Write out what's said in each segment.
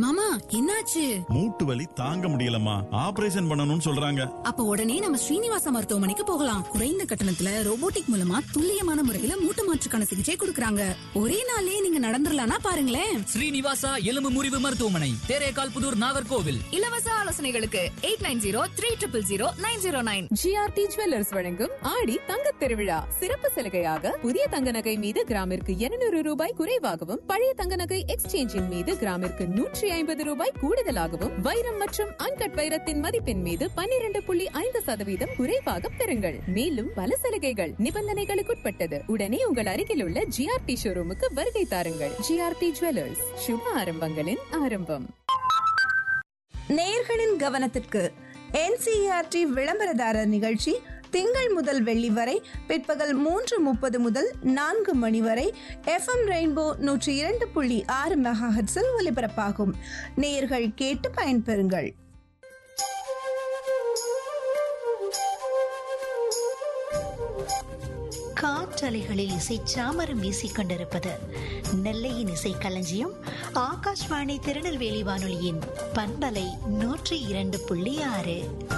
மாமா என்னாச்சு? மூட்டு வலி தாங்க முடியலம்மா, ஆபரேஷன் பண்ணணும்னு சொல்றாங்க. அப்ப உடனே நம்ம ஸ்ரீனிவாச மருத்துவமனைக்கு போகலாம். குறைந்த கட்டணத்துல ரோபோட்டிக் மூலமா துல்லியமான முறையில மூட்டு மாற்றுக்கான சிகிச்சை கொடுக்கறாங்க. ஒரே நாளே நீங்க நடந்துடலாம்னா பாருங்களேன். ஸ்ரீனிவாசா எலும்பு முறிவு மருத்துவமனை, தேரேகால் புதூர், நாகர்கோவில். இலவச ஆலோசனைகளுக்கு 8903000909. ஜிஆர்டி ஜுவல்லர்ஸ் வழங்கும் ஆடி தங்கத் திருவிழா சிறப்பு சலுகையாக புதிய தங்க நகை மீது கிராமிற்கு 200 ரூபாய் குறைவாகவும், பழைய தங்க நகை எக்ஸ்சேஞ்சின் மீது கிராமிற்கு 150 ரூபாய் கூடுதலாகவும், வைரம் மற்றும் அன்கட் வைரத்தின் மதிப்பின் மீது 12.5% குறைவாக பெறுங்கள். மேலும் பல சலுகைகள் நிபந்தனைகளுக்குட்பட்டது. உடனே உங்கள் அருகில் உள்ள ஜிஆர்டி ஷோரூமுக்கு வருகை தாருங்கள். ஜிஆர்டி ஜுவல்லர்ஸ், சுப ஆரம்பங்களின் ஆரம்பம். நேயர்களின் கவனத்திற்கு என்சிஇஆர்டி விளம்பரதாரர் நிகழ்ச்சி திங்கள் முதல் வெள்ளி வரை பிற்பகல் 3:30 முதல் 4 மணி வரை FM ரெயின்போ 102.6 மெகாஹெர்ட்ஸில் ஒலிபரப்பாகும். நேயர்கள் கேட்டு பயன்பெறுங்கள். காற்றலைகளில் இசை சாமரம் வீசிக்கொண்டிருப்பது நெல்லையின் இசை களஞ்சியம் ஆகாஷ்வாணி திருநெல்வேலி வானொலியின் பண்பலை 102.6.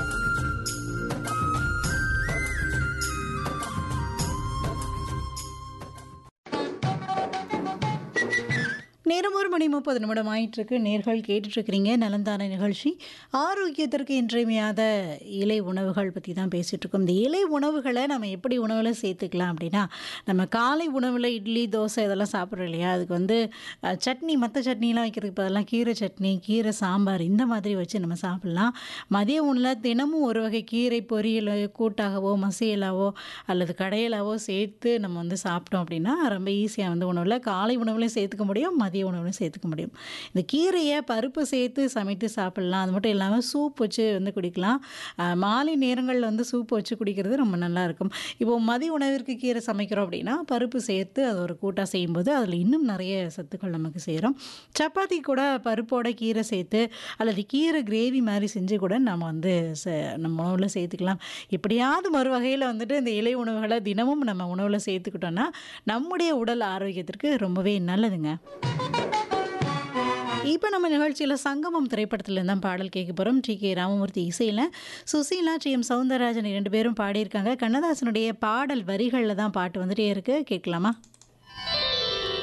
நேரம் 1:30 ஆயிட்டிருக்கு. நேர்கள் கேட்டுட்ருக்கிறீங்க நலந்தான நிகழ்ச்சி. ஆரோக்கியத்திற்கு இன்றியமையாத இலை உணவுகள் பற்றி தான் பேசிகிட்ருக்கோம். இந்த இலை உணவுகளை நம்ம எப்படி உணவில் சேர்த்துக்கலாம் அப்படின்னா, நம்ம காலை உணவில் இட்லி தோசை இதெல்லாம் சாப்பிட்றோம் இல்லையா, அதுக்கு வந்து சட்னி, மற்ற சட்னிலாம் வைக்கிறதுக்கு பதிலாக கீரை சட்னி, கீரை சாம்பார் இந்த மாதிரி வச்சு நம்ம சாப்பிட்லாம். மதிய உணவில் தினமும் ஒரு வகை கீரை பொரியல் கூட்டாகவோ மசியலாவோ அல்லது கடையலாவோ சேர்த்து நம்ம வந்து சாப்பிட்டோம் அப்படின்னா ரொம்ப ஈஸியாக வந்து உணவில் காலை உணவுலையும் சேர்த்துக்க முடியும், மதிய உணவுலையும் சேர்த்துக்க முடியும். இந்த கீரையை பருப்பு சேர்த்து சமைத்து சாப்பிட்லாம். அது மட்டும் இல்லாமல் சூப் வச்சு வந்து குடிக்கலாம். மாலை நேரங்களில் வந்து சூப் வச்சு குடிக்கிறது ரொம்ப நல்லாயிருக்கும். இப்போது மதிய உணவிற்கு கீரை சமைக்கிறோம் அப்படின்னா பருப்பு சேர்த்து அது ஒரு கூட்டாக செய்யும்போது அதில் இன்னும் நிறைய சத்துக்கள் நமக்கு சேரும். சப்பாத்தி கூட பருப்போட கீரை சேர்த்து அல்லது கீரை கிரேவி மாதிரி செஞ்சு கூட நம்ம வந்து நம்ம உணவில் சேர்த்துக்கலாம். எப்படியாவது மறு வகையில் வந்துட்டு இந்த இலை உணவுகளை தினமும் நம்ம உணவில் சேர்த்துக்கிட்டோன்னா நம்முடைய உடல் ஆரோக்கியத்திற்கு ரொம்பவே நல்லதுங்க. இப்போ நம்ம நிகழ்ச்சியில் சங்கமம் திரைப்படத்தில் தான் பாடல் கேட்க போகிறோம். டி.கே. ராமமூர்த்தி இசையில் சுசீலா, டி.எம். சௌந்தரராஜன் 2 பேரும் பாடியிருக்காங்க. கண்ணதாசனுடைய பாடல் வரிகளில் தான் பாட்டு வந்துட்டே இருக்குது. கேட்கலாமா?